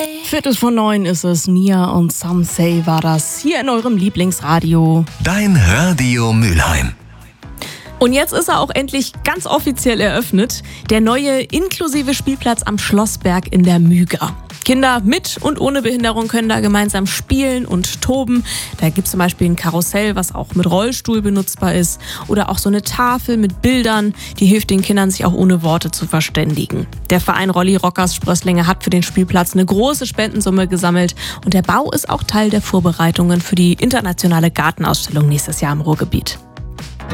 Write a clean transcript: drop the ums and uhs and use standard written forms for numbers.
8:45 ist es. Nia und Some Say war das hier in eurem Lieblingsradio. Dein Radio Mülheim. Und jetzt ist er auch endlich ganz offiziell eröffnet. Der neue inklusive Spielplatz am Schlossberg in der Müger. Kinder mit und ohne Behinderung können da gemeinsam spielen und toben. Da gibt es zum Beispiel ein Karussell, was auch mit Rollstuhl benutzbar ist. Oder auch so eine Tafel mit Bildern, die hilft den Kindern, sich auch ohne Worte zu verständigen. Der Verein Rolli Rockers Sprösslinge hat für den Spielplatz eine große Spendensumme gesammelt. Und der Bau ist auch Teil der Vorbereitungen für die internationale Gartenausstellung nächstes Jahr im Ruhrgebiet.